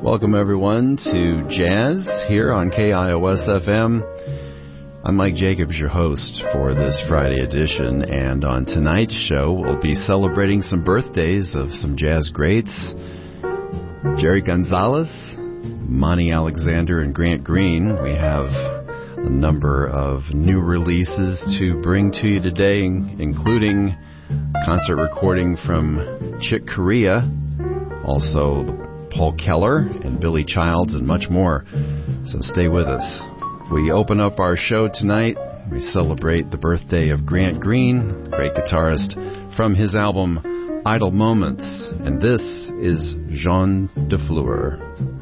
Welcome, everyone, to Jazz here on KIOS-FM. I'm Mike Jacobs, your host for this Friday edition, and on tonight's show, we'll be celebrating some birthdays of some jazz greats. Jerry Gonzalez, Monty Alexander, and Grant Green. We have a number of new releases to bring to you today, including concert recording from Chick Corea, also Paul Keller and Billy Childs, and much more. So stay with us. We open up our show tonight. We celebrate the birthday of Grant Green, great guitarist, from his album Idle Moments. And this is Jean Defleur.